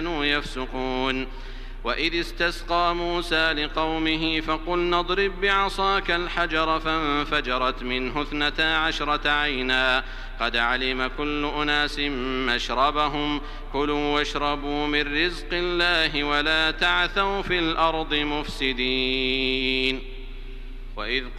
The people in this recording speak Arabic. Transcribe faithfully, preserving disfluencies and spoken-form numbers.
كانوا يفسقون. وإذ استسقى موسى لقومه فقلنا اضرب بعصاك الحجر فانفجرت منه اثنتا عشرة عينا قد علم كل أناس مشربهم كلوا واشربوا من رزق الله ولا تعثوا في الأرض مفسدين. وإذ